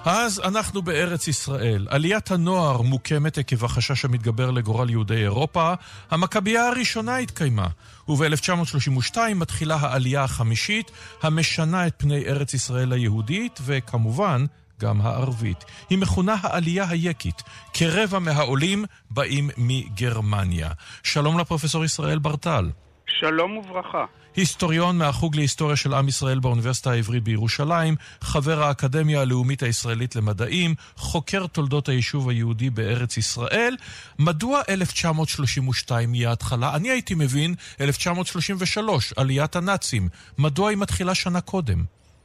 אז אנחנו בארץ ישראל. עליית הנוער מוקמת עקב החשש המתגבר לגורל יהודי אירופה. המכבייה הראשונה התקיימה, וב-1932 מתחילה העלייה החמישית, המשנה את פני ארץ ישראל היהודית, וכמובן גם הערבית. היא מכונה העלייה היקית. כרבע מהעולים באים מגרמניה. שלום לפרופסור ישראל ברטל. שלום וברכה. היסטוריון מהחוג להיסטוריה של עם ישראל באוניברסיטה העברית בירושלים, חבר האקדמיה הלאומית הישראלית למדעים, חוקר תולדות היישוב היהודי בארץ ישראל. מדוע 1932 היא ההתחלה? אני הייתי מבין 1933, עליית הנאצים. מדוע היא מתחילה שנה קודם?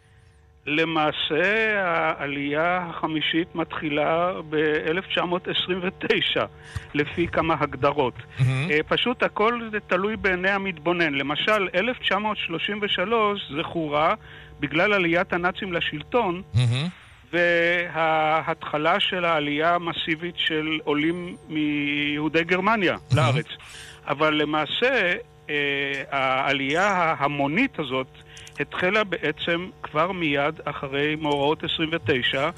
למעשה העלייה החמישית מתחילה ב-1929 לפי כמה הגדרות. פשוט הכל זה תלוי בעיני המתבונן. למשל 1933 זכורה בגלל עליית הנאצים לשלטון וההתחלה של העלייה המסיבית של עולים מיהודי גרמניה לארץ. אבל למעשה העלייה ההמונית הזאת התחילה בעצם כבר מיד אחרי מאורעות 29,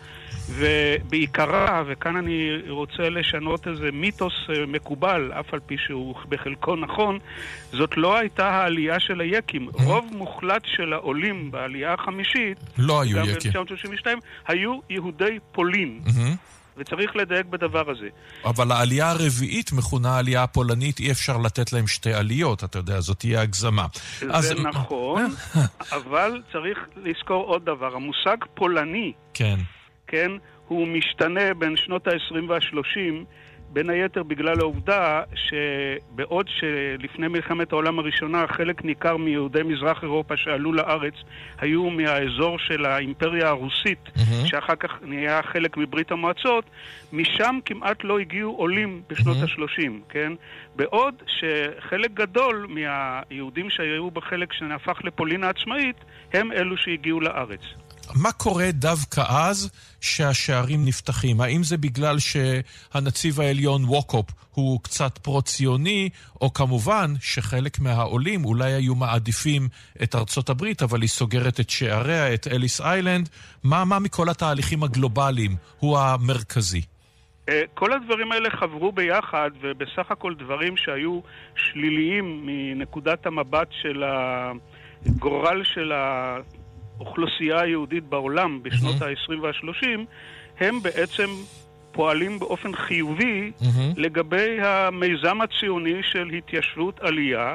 ובעיקרה, וכאן אני רוצה לשנות איזה מיתוס מקובל, אף על פי שהוא בחלקו נכון, זאת לא הייתה העלייה של היקים. רוב מוחלט של העולים בעלייה החמישית, לא היו יקים. ב-1932, היו יהודי פולין. וצריך לדייק בדבר הזה. אבל העלייה הרביעית מכונה העלייה הפולנית, אי אפשר לתת להם שתי עליות, אתה יודע, זאת תהיה הגזמה. זה נכון, אבל צריך לזכור עוד דבר. המושג פולני, כן, הוא משתנה בין שנות ה-20 וה-30, בין היתר בגלל העובדה שבעוד שלפני מלחמת העולם הראשונה חלק ניכר מיהודי מזרח אירופה שעלו לארץ היו מהאזור של האימפריה הרוסית, שאחר כך נהיה חלק מברית המועצות, משם כמעט לא הגיעו עולים בשנות ה-30, כן? בעוד שחלק גדול מהיהודים שהיו בחלק שנהפך לפולין העצמאית, הם אלו שהגיעו לארץ. מה קורה דווקא אז שהשערים נפתחים? האם זה בגלל שהנציב העליון ווקופ הוא קצת פרו-ציוני, או כמובן שחלק מהעולים אולי היו מעדיפים את ארצות הברית, אבל היא סוגרת את שעריה, את אליס איילנד? מה מכל התהליכים הגלובליים הוא המרכזי? כל הדברים האלה חברו ביחד, ובסך הכל דברים שהיו שליליים מנקודת המבט של הגורל של האוכלוסייה היהודית בעולם בשנות ה-20 וה-30, הם בעצם פועלים באופן חיובי לגבי המיזם הציוני של התיישבות עלייה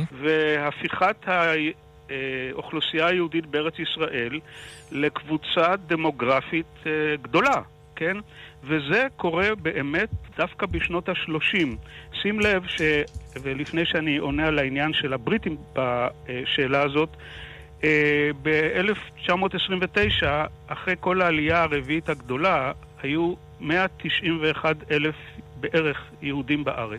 והפיכת האוכלוסייה היהודית בארץ ישראל לקבוצה דמוגרפית גדולה, כן? וזה קורה באמת דווקא בשנות ה-30. שים לב ולפני שאני עונה על העניין של הבריטים בשאלה הזאת, ב-1929, אחרי כל העלייה הרביעית הגדולה, היו 191,000 בערך יהודים בארץ.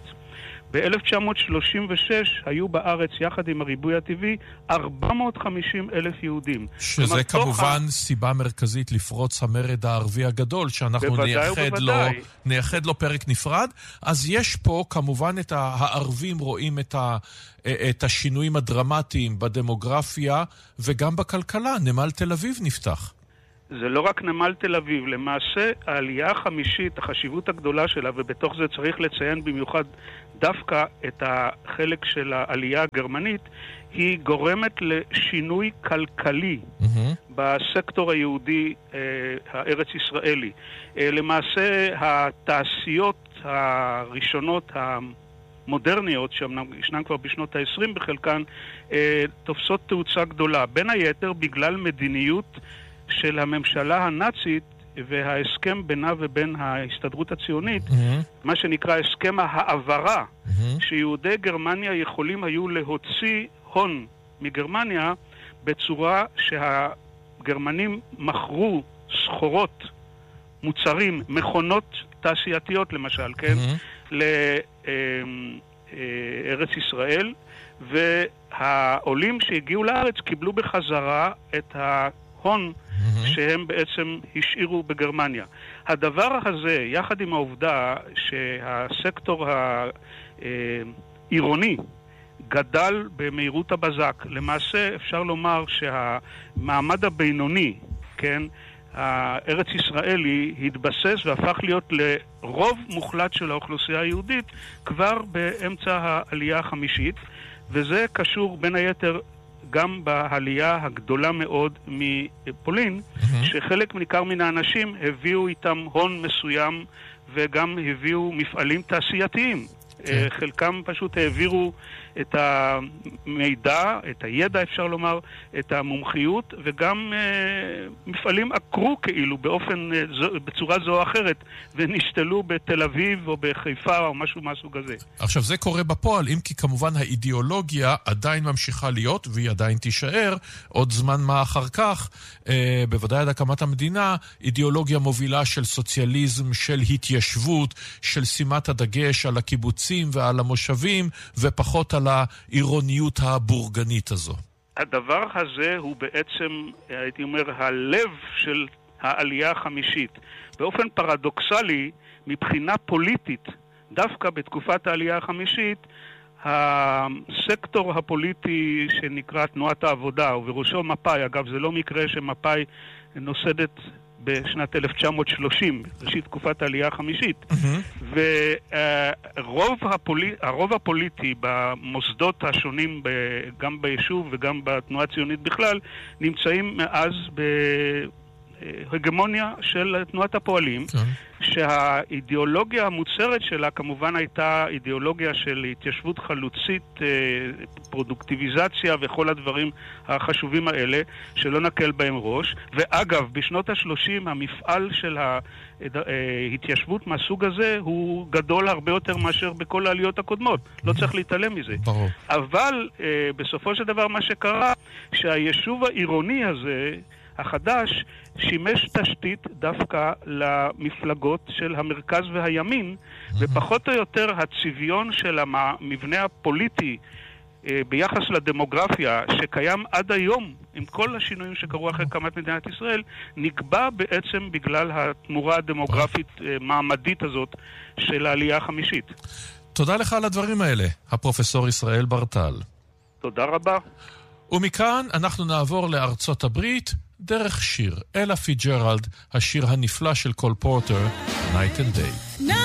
ב-1936 היו בארץ, יחד עם הריבוי הטבעי, 450,000 יהודים. שזה כמובן סיבה מרכזית לפרוץ המרד הערבי הגדול, שאנחנו נייחד לו פרק נפרד. אז יש פה כמובן את הערבים רואים את השינויים הדרמטיים בדמוגרפיה וגם בכלכלה. נמל תל אביב נפתח. זה לא רק נמל תל אביב, למעשה העלייה החמישית, החשיבות הגדולה שלה, ובתוך זה צריך לציין במיוחד דווקא את החלק של העלייה הגרמנית, היא גורמת לשינוי כלכלי בסקטור היהודי הארץ ישראלי. למעשה התעשיות הראשונות המודרניות, שישנן כבר בשנות ה-20 בחלקן, תופסות תאוצה גדולה, בין היתר בגלל מדיניות של הממשלה הנאצית וההסכם בינה ובין ההסתדרות הציונית, מה שנקרא הסכם העברה, שיהודי גרמניה יכולים היו להוציא הון מגרמניה בצורה שהגרמנים מכרו סחורות, מוצרים, מכונות תעשייתיות למשל, כן? לארץ ישראל, והעולים שהגיעו לארץ קיבלו בחזרה את ההון שהם בעצם השאירו בגרמניה. הדבר הזה, יחד עם העובדה שהסקטור העירוני גדל במהירות הבזק, למעשה אפשר לומר שהמעמד הבינוני, כן, הארץ ישראלי התבסס והפך להיות לרוב מוחלט של האוכלוסייה היהודית כבר באמצע העלייה החמישית, וזה קשור בין היתר גם בעלייה הגדולה מאוד מפולין, שחלק ניכר מן האנשים הביאו איתם הון מסוים וגם הביאו מפעלים תעשייתיים. חלקם פשוט העבירו את המידע, את הידע אפשר לומר, את המומחיות, וגם מפעלים עקרו כאילו בצורה זו או אחרת, ונשתלו בתל אביב או בחיפה או משהו מהסוג הזה. עכשיו זה קורה בפועל, אם כי כמובן האידיאולוגיה עדיין ממשיכה להיות, והיא עדיין תישאר עוד זמן מה אחר כך, בוודאי עד הקמת המדינה, אידיאולוגיה מובילה של סוציאליזם, של התיישבות, של שימת הדגש על הקיבוצים ועל המושבים, ופחות על העירוניות הבורגנית הזו. הדבר הזה הוא בעצם, הייתי אומר, הלב של העלייה החמישית. באופן פרדוקסלי, מבחינה פוליטית, דווקא בתקופת העלייה החמישית, הסקטור הפוליטי שנקרא תנועת העבודה, ובראשו מפא"י, אגב זה לא מקרה שמפא"י נוסדת בשנת 1930, ראשית תקופת העלייה החמישית, והרוב הפוליטי במוסדות השונים, גם ביישוב וגם בתנועה הציונית בכלל, נמצאים מאז בהגמוניה של תנועת הפועלים, שהאידיאולוגיה המוצהרת שלה כמובן הייתה אידיאולוגיה של התיישבות חלוצית, פרודוקטיביזציה וכל הדברים החשובים האלה שלא נקל בהם ראש. ואגב, בשנות ה-30 המפעל של ההתיישבות מהסוג הזה הוא גדול הרבה יותר מאשר בכל העליות הקודמות. לא צריך להתעלם מזה. ברור. אבל בסופו של דבר מה שקרה, שהיישוב העירוני הזה החדש שימש תשתית דווקא למפלגות של המרכז והימין, ופחות או יותר הצביון של המבנה הפוליטי ביחס לדמוגרפיה שקיים עד היום, עם כל השינויים שקרו אחרי הקמת מדינת ישראל, נקבע בעצם בגלל התמורה הדמוגרפית מעמדית הזאת של העלייה החמישית. תודה לך על הדברים האלה, הפרופסור ישראל ברטל. תודה רבה. ומכאן אנחנו נעבור לארצות הברית דרך שיר, אלה פיג'רלד, השיר הנפלא של קול פורטר, Night and Day.